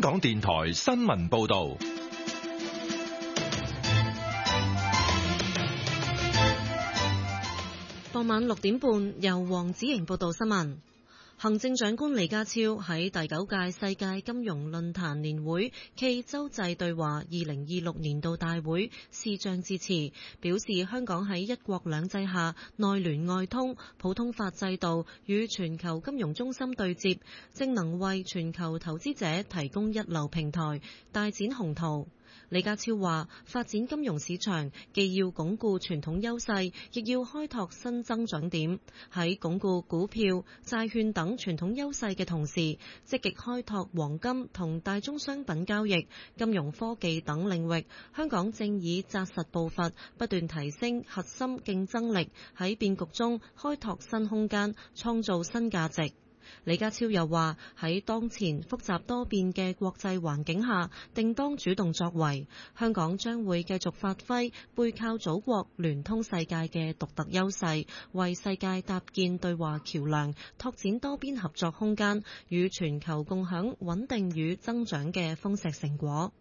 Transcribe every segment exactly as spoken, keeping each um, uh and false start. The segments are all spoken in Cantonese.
港電台新聞報道。 傍晚六點半，由黃子瑩報道新聞。行政長官李家超喺第九屆世界金融論壇年會暨洲際對話二零二六年度大會視像致辭，表示香港喺一國兩制下內聯外通，普通法制度與全球金融中心對接，正能為全球投資者提供一流平台，大展宏圖。李家超話：發展金融市場既要鞏固傳統優勢，亦要開拓新增長點。喺鞏固股票、債券等傳統優勢嘅同時，積極開拓黃金同大宗商品交易、金融科技等領域。香港正以紮實步伐，不斷提升核心競爭力，喺變局中開拓新空間，創造新價值。李家超又話：喺當前複雜多變嘅國際環境下，定當主動作為。香港將會繼續發揮背靠祖國、聯通世界嘅獨特優勢，為世界搭建對話橋樑，拓展多邊合作空間，與全球共享穩定與增長嘅豐碩成果。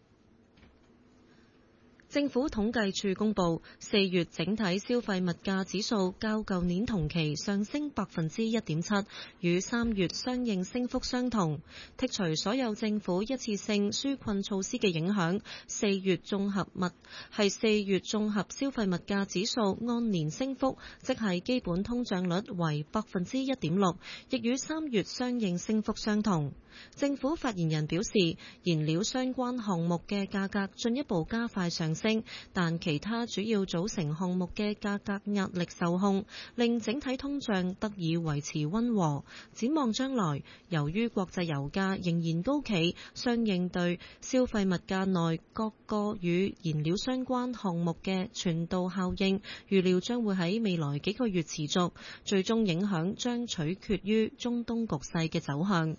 政府統計處公佈，四月整體消費物價指數較舊年同期上升百分之一點七，與三月相應升幅相同。剔除所有政府一次性紓困措施嘅影響，四月綜合物係四月綜合消費物價指數按年升幅，即係基本通脹率為百分之一點六，亦與三月相應升幅相同。政府發言人表示，燃料相關項目嘅價格進一步加快上升，但其他主要組成項目嘅價格壓力受控，令整體通脹得以維持溫和。展望將來，由於國際油價仍然高企，相應對消費物價內各個與燃料相關項目嘅傳導效應，預料將會喺未來幾個月持續，最終影響將取決於中東局勢嘅走向。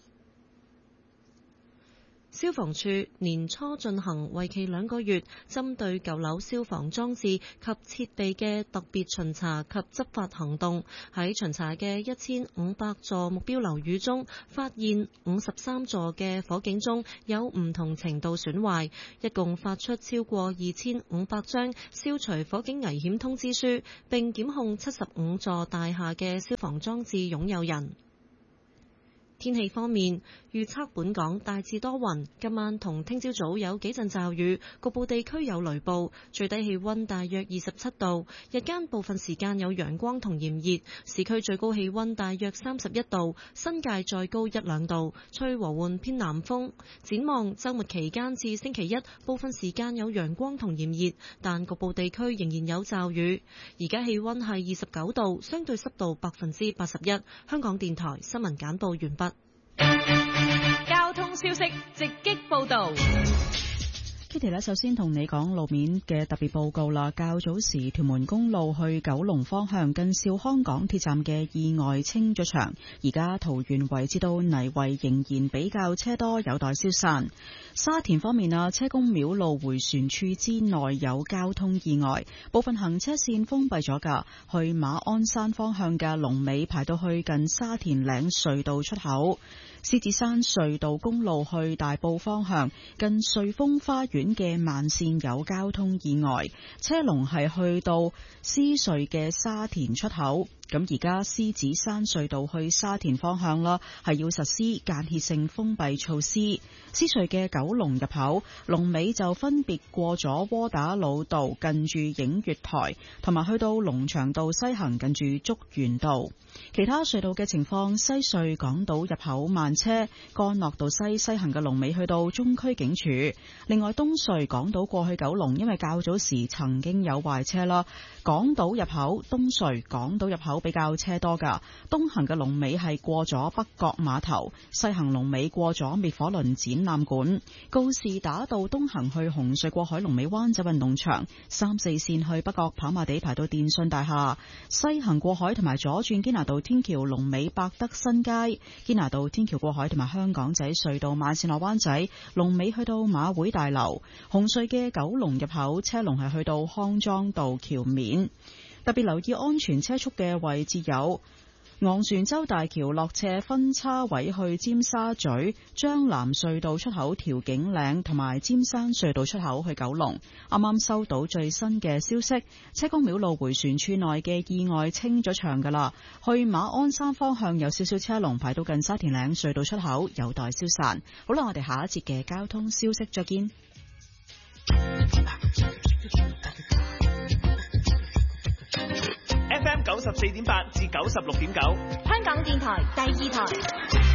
消防處年初進行為期兩個月，針對舊樓消防裝置及設備嘅特別巡查及執法行動。喺巡查嘅一千五百座目標樓宇中，發現五十三座嘅火警鐘有唔同程度損壞，一共發出超過二千五百張消除火警危險通知書，並檢控七十五座大廈嘅消防裝置擁有人。天氣方面，預測本港大致多雲，今晚同聽朝早有幾陣驟雨，局部地區有雷暴，最低氣溫大約二十七度，日間部分時間有陽光同炎熱，市區最高氣溫大約三十一度，新界再高一兩度，吹和緩偏南風。展望週末期間至星期一，部分時間有陽光同炎熱，但局部地區仍然有驟雨。而家氣溫係二十九度，相對濕度百分之八十一。香港電台新聞簡報完畢。 交通消息直擊報道。 Kitty 咧，首先同你講路面嘅特別報告啦。較早時屯門公路去九龍方向近兆康港鐵站嘅意外清咗場，而家桃園圍至到泥圍仍然比較車多，有待消散。沙田方面啊，車公廟路迴旋處之內有交通意外，部分行車線封閉咗㗎，去馬鞍山方向嘅龍尾排到去近沙田嶺隧道出口。獅子山隧道公路去大埔方向近瑞豐花園嘅慢線有交通意外，車龍係去到獅隧嘅沙田出口。咁而家獅子山隧道去沙田方向啦，係要實施間歇性封閉措施。獅隧嘅九龍入口龍尾就分別過咗窩打老道近住映月台，同埋去到龍翔道西行近住竹園道。其他隧道嘅情況，西隧港島入口慢車，干諾道西西行嘅龍尾去到中區警署。另外東隧港島過去九龍，因為較早時曾經有壞車啦，港島入口東隧港島入口比較車多噶，東行嘅龍尾係過咗北角碼頭，西行龍尾過咗滅火輪展覽館。告士打道東行去紅隧過海龍尾灣仔運動場，三四線去北角跑馬地排到電訊大廈，西行過海同埋左轉堅拿道天橋龍尾百德新街，堅拿道天橋過海同埋香港仔隧道慢線落灣仔龍尾去到馬會大樓。紅隧嘅九龍入口車龍係去到康莊道橋面。特別留意安全車速嘅位置有昂船洲大橋落斜分叉位去尖沙咀，將南隧道出口調景嶺同埋尖山隧道出口去九龍。啱啱收到最新嘅消息，車公廟路回旋處內嘅意外清咗場噶啦，去馬鞍山方向有少少車龍排到近沙田嶺隧道出口，有待消散。好啦，我哋下一節嘅交通消息再見。 F M 九十四點八至九十六點九， 香港電台第二台。